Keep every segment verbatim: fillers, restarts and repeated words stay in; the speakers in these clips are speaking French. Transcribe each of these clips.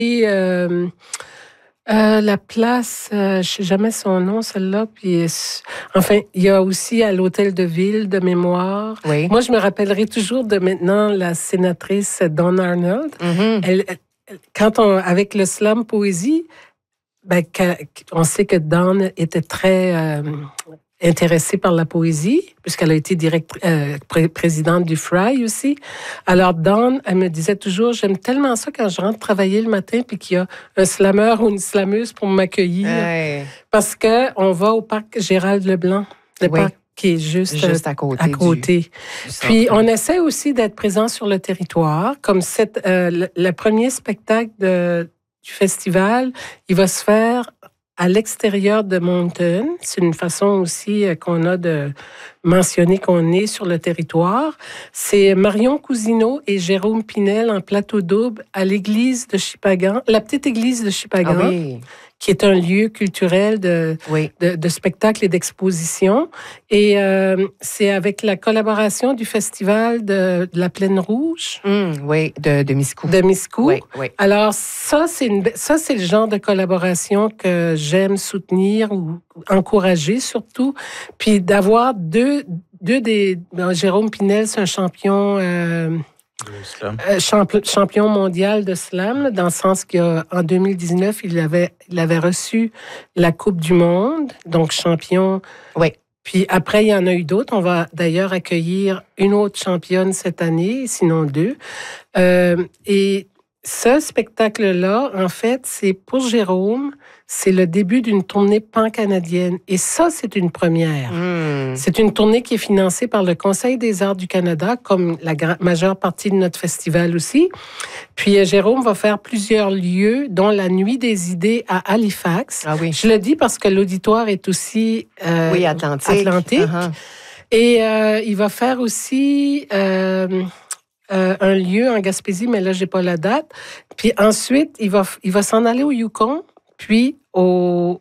Et euh, euh, la place, euh, je ne sais jamais son nom, celle-là. Puis, enfin, il y a aussi à l'Hôtel de Ville de mémoire. Oui. Moi, je me rappellerai toujours de maintenant la sénatrice Dawn Arnold. Mm-hmm. Elle, elle, quand on, avec le slam poésie, ben, on sait que Dawn était très euh, intéressée par la poésie, puisqu'elle a été direct, euh, pré- présidente du Fry aussi. Alors, Dawn, elle me disait toujours, j'aime tellement ça quand je rentre travailler le matin puis qu'il y a un slameur ou une slameuse pour m'accueillir. Hey. Parce qu'on va au parc Gérald Leblanc, le oui. parc qui est juste, juste à côté. À côté. Du, du Puis, on essaie aussi d'être présent sur le territoire, comme cette, euh, le, le premier spectacle de, du festival, il va se faire à l'extérieur de Moncton. C'est une façon aussi qu'on a de mentionner qu'on est sur le territoire. C'est Marion Cousineau et Jérôme Pinel en plateau double à l'église de Shippagan, la petite église de Shippagan, ah oui. qui est un lieu culturel de, oui. de, de spectacle et d'exposition. Et euh, c'est avec la collaboration du Festival de, de la Plaine Rouge. Mmh, oui, de, de Miscou. De Miscou. Oui, oui. Alors, ça, c'est une, ça, c'est le genre de collaboration que j'aime soutenir ou encourager surtout. Puis d'avoir deux, deux des... Ben, Jérôme Pinel, c'est un champion... Euh, Euh, champ- champion mondial de slam, dans le sens qu'en deux mille dix-neuf, il avait, il avait reçu la Coupe du Monde, donc champion. Oui. Puis après, il y en a eu d'autres. On va d'ailleurs accueillir une autre championne cette année, sinon deux. Euh, et ce spectacle-là, en fait, c'est pour Jérôme, c'est le début d'une tournée pan-canadienne. Et ça, c'est une première. Mmh. C'est une tournée qui est financée par le Conseil des arts du Canada, comme la gra- majeure partie de notre festival aussi. Puis euh, Jérôme va faire plusieurs lieux, dont la Nuit des idées à Halifax. Ah oui. Je le dis parce que l'auditoire est aussi euh, oui, Atlantique. Atlantique. Uh-huh. Et euh, il va faire aussi... Euh, Euh, un lieu en Gaspésie, mais là, j'ai pas la date. Puis ensuite, il va, il va s'en aller au Yukon, puis au,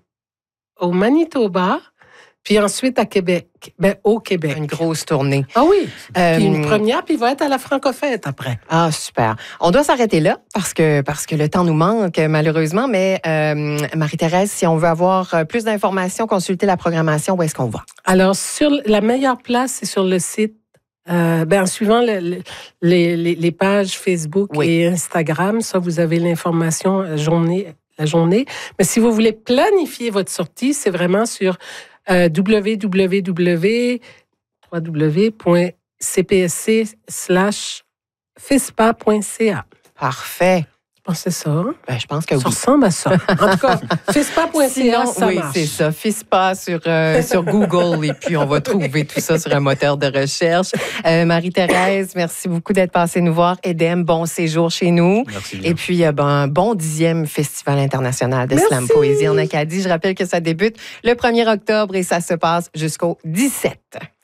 au Manitoba, puis ensuite à Québec. Ben, au Québec. Une grosse tournée. Ah oui. Euh, puis une première, puis il va être à la Francofête après. Ah, super. On doit s'arrêter là parce que, parce que le temps nous manque, malheureusement. Mais euh, Marie-Thérèse, si on veut avoir plus d'informations, consulter la programmation, où est-ce qu'on va? Alors, sur la meilleure place, c'est sur le site. Euh, ben, en suivant le, le, les, les, les pages Facebook oui. et Instagram, ça, vous avez l'information la journée, la journée. Mais si vous voulez planifier votre sortie, c'est vraiment sur euh, w w w point c p s c slash fispa point c a. Parfait. Je pense que c'est ça. Hein? Ben, je pense que ça oui. ressemble à ça. En tout cas, fispa point c a, ça oui, marche. c'est ça. Fispa sur, euh, sur Google et puis on va trouver tout ça sur un moteur de recherche. Euh, Marie-Thérèse, merci beaucoup d'être passée nous voir. Edem, bon séjour chez nous. Merci bien. Et puis, euh, ben, bon dixième Festival international de merci. Slam Poésie en Acadie. Je rappelle que ça débute le premier octobre et ça se passe jusqu'au dix-sept.